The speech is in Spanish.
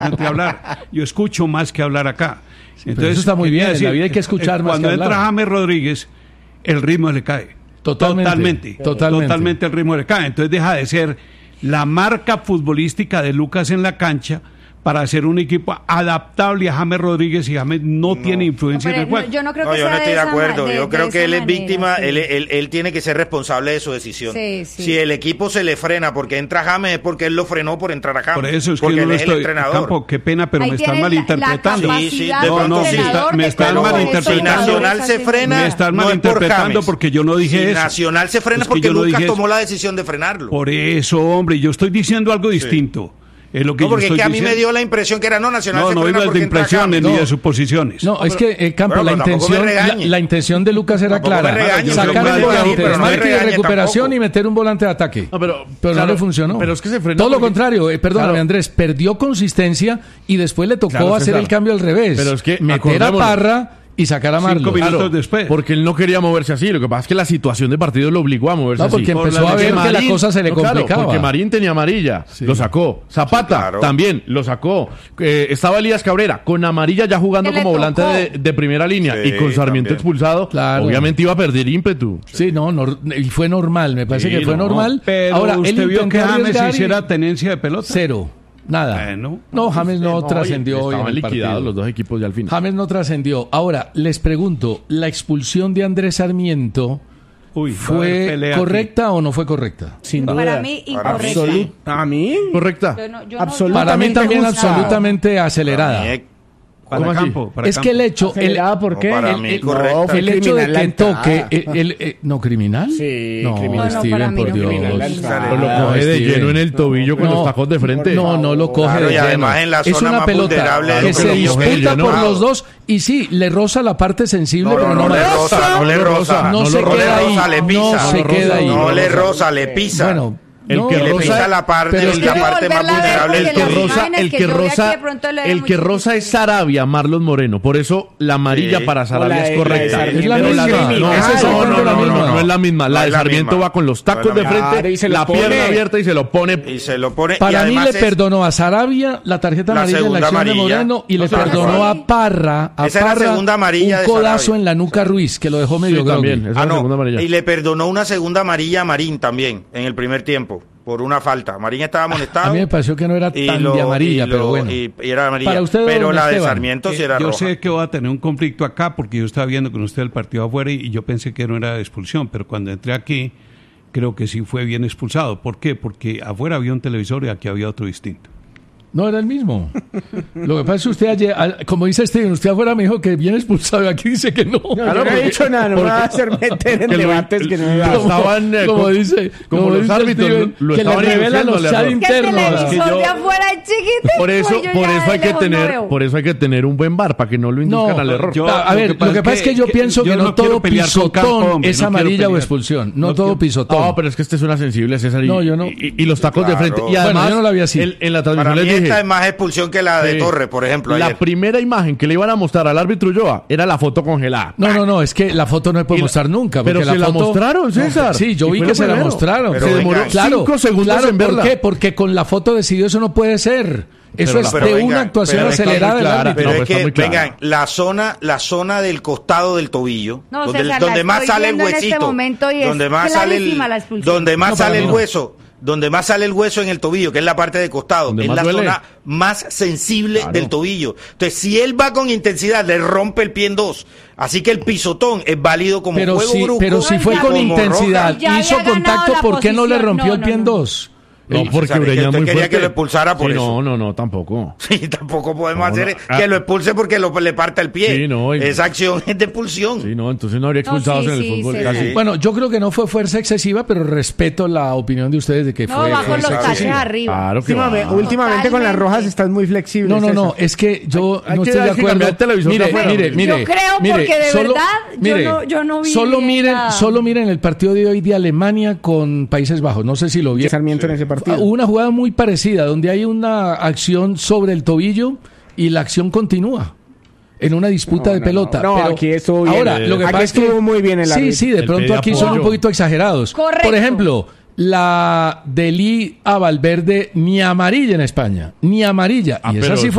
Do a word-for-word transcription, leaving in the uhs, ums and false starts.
hablar. Yo escucho más que hablar acá. Entonces, eso está muy bien, decir, en la vida hay que escuchar más que hablar. Cuando entra James Rodríguez, el ritmo le cae. Totalmente. Totalmente. Totalmente. Totalmente el ritmo le cae. Entonces deja de ser la marca futbolística de Lucas en la cancha para hacer un equipo adaptable a James Rodríguez, y James no, no. tiene influencia no, en el juego. No, yo no creo no, que yo sea no estoy de, de acuerdo. De, yo creo que él es manera, víctima, sí. él, él, él tiene que ser responsable de su decisión. Sí, sí. Si el equipo se le frena porque entra James, es porque él lo frenó por entrar a James. Por eso es que porque yo él no es estoy, el entrenador. Campo, qué pena, pero Ahí me están la, malinterpretando. la sí, sí, de no, no, me, está, me están malinterpretando. Si Nacional se frena, me están no malinterpretando es por porque yo no dije si eso. Nacional se frena es porque no Lucas tomó la decisión de frenarlo. Por eso, hombre, yo estoy diciendo algo distinto. Sí. Es lo que no, porque yo estoy es que a mí diciendo. me dio la impresión que era no, Nacional no, se no frena iba porque de impresiones no. ni de suposiciones. No, no es que, eh, Campo, bueno, la, intención, la, la intención de Lucas era tampoco clara. Regañe, sacar no un volante de no marca y de recuperación tampoco. y meter un volante de ataque. No, pero pero claro, no le funcionó. Pero es que se frenó Todo porque, lo contrario, eh, perdóname claro, Andrés, perdió consistencia y después le tocó claro, hacer César, el cambio al revés. Pero es que meter a Parra y sacar a Marlon. Cinco minutos claro, después. Porque él no quería moverse así. Lo que pasa es que la situación de partido lo obligó a moverse no, así. porque Por empezó la a ver Marín, que la cosa se le no, claro, complicaba. porque Marín tenía amarilla, Sí. lo sacó. Zapata Sí, claro. también lo sacó. Eh, estaba Elías Cabrera con amarilla ya jugando Que le como volante tocó. de, de primera línea Sí, y con Sarmiento también. expulsado. Claro. Obviamente iba a perder ímpetu. Sí, no, no, y fue normal, me parece Sí, que fue no, normal. Pero Ahora, usted él vio que intentó James arriesgar y- hiciera tenencia de pelota. Cero, nada. Bueno. no, James no, No, trascendió hoy en estaban el liquidados partido. los dos equipos ya al final. James no trascendió. Ahora, les pregunto, ¿la expulsión de Andrés Sarmiento Uy, va a haber fue pelea correcta aquí. o no fue correcta? Sin duda. Para mí, Para mí, incorrecta. sí. ¿A mí? Correcta. Yo no- yo no- Absolutamente Para mí también justa. absolutamente acelerada. Para mí, Para ¿Cómo así? campo, para Es campo. que el hecho, el, ¿Acelerada por qué? No, para El- mí, el- correcta. no, fue el hecho de criminal la que toque, entrada. el, el- el- no criminal, Sí, no, criminal. No, no, Steven, para mí por no, Dios, criminal la Ah, entrada. Pues lo No, coge de Steven. lleno en el tobillo con No, los tacos de frente. No, no lo coge Claro, de y lleno. además en la es zona una más pelota vulnerable de que lo se que lo coge de disputa lleno. por los dos y sí, le roza la parte sensible, No, pero no, no, no más. le roza, no le roza. No No se le queda ahí, roza, le no pisa. se queda ahí. No le roza, le pisa. Bueno, El no, que le roza- pisa la parte, pero es la que- parte más volverla a ver, vulnerable El del porque que las tobillo. roza, imágenes el que que yo vi aquí roza, de pronto le ven el muy que roza es Sarabia, Marlon Moreno. Por eso la amarilla Sí. para O Sarabia la es de- correcta. la de Es la Sarmiento, misma. la No, criminal. es no, exactamente no, la no, misma. no, no es la misma. No La es de la Sarmiento misma. va con los No tacos es de la frente, misma. Y se lo la pone. pierna abierta y se lo pone. Y se lo pone. y Para mí además le es- perdonó a Sarabia la tarjeta La amarilla en la segunda acción de amarilla. Moreno y No le se la perdonó recuerdo. a Parra, a Esa es la Parra segunda amarilla un de codazo Sarabia. en la nuca a Ruiz, que lo dejó medio Sí, groggy. también. Esa es Ah, la segunda no. amarilla. Y le perdonó una segunda amarilla a Marín también en el primer tiempo por una falta. Marín estaba amonestado. A mí me pareció que no era y tan lo- de amarilla, y lo- pero bueno. Y, y era amarilla. Para usted, pero don la de Esteban, Sarmiento sí Eh, era yo roja. sé que voy a tener un conflicto acá porque yo estaba viendo con usted el partido afuera y, y yo pensé que no era de expulsión, pero cuando entré aquí creo que sí fue bien expulsado. ¿Por qué? Porque afuera había un televisor y aquí había otro distinto. No, era el mismo. Lo que pasa es que usted ayer, al- como dice Steven, usted afuera me dijo que bien expulsado y aquí dice que no. No, yo no he dicho nada, no me va a hacer meter en que lo- debates que no me lo va a estaban, eh, como como- dice, como los dice árbitros Steven, lo- lo que le estaban revelan los induciendo chats al Que el internos. televisor yo- de afuera es chiquitico. Por eso, yo por ya eso de hay que lejos no tener, veo. por eso hay que tener un buen bar para que no lo induzcan No, al error. yo- a ver, lo que pasa es que yo pienso que yo no no quiero todo pelear con pisotón Campo, hombre, es no quiero amarilla o pelear. expulsión. No No todo quiero- pisotón. No, pero es que este es una sensible, César. Y, No, yo no. Y, y los tacos Claro. de frente. Y Bueno, además, yo no la vi así. En, en la Para transmisión mí les dije. esta es más expulsión que la de Sí. Torres, por ejemplo, La ayer. primera imagen que le iban a mostrar al árbitro Ulloa era la foto congelada. No, no, no, es que la foto no se puede Y la- mostrar nunca. pero porque se la foto- mostraron, César. Sí, yo Y vi fue que lo se la primero. mostraron. Pero se venga, demoró Claro, cinco segundos claro, en ¿por verla. qué? Porque con la foto decidió eso no puede ser. Eso Pero es la- de pero una venga, actuación pero está muy acelerada del clara, árbitro. Pero No, es está que, muy claro. vengan, la zona, la zona del costado del tobillo, No, donde, César, donde la más estoy sale el viendo en este huesito, momento y es donde más sale el, clarísima la expulsión. donde más No, para sale mí el no. hueso, donde más sale el hueso en el tobillo, que es la parte de costado, Donde es más la duele. zona más sensible Claro. del tobillo. Entonces, si él va con intensidad, le rompe el pie en dos. Así que el pisotón es válido como Pero juego si, brusco, pero si fue ya- con como intensidad, roja. Ya hizo había ganado contacto, la ¿por qué no le posición? rompió No, el no, pie en no. dos? No, Sí, porque César, Ureña es que es usted muy quería fuerte. que lo expulsara por Sí, eso. No, no, no, tampoco. Sí, tampoco podemos No, no. hacer Ah. que lo expulse porque lo, le parta el pie. Sí, no, y- Esa acción es de expulsión. Sí, no, entonces no habría No, expulsados sí, en el sí, fútbol sí, casi. sí. Bueno, yo creo que no fue fuerza excesiva, pero respeto la opinión de ustedes de que No, fue va con fuerza los taches excesiva. arriba. Claro que Últimamente, va. últimamente con las rojas estás muy flexible. No, no, no, César. es que yo Hay- hay no que- estoy de hay que acuerdo. cambiar el televisor de Mire, afuera, mire, hombre. mire. Yo creo mire, porque de solo- verdad yo mire, no- yo no vi Solo bien miren, la- solo miren el partido de hoy de Alemania con Países Bajos. No sé si lo vieron. Sarmiento en ese partido. Hubo una jugada muy parecida donde hay una acción sobre el tobillo y la acción continúa en una disputa No, de no, pelota. no. No, Pero aquí estuvo bien. Ahora, lo que Aquí pasa es que estuvo muy bien el sí, árbitro. sí, de El pronto pide aquí son apoyo. un poquito exagerados. Correcto. Por ejemplo, la de Lee a Valverde ni amarilla en España, ni amarilla. Ah, y esa pero sí fue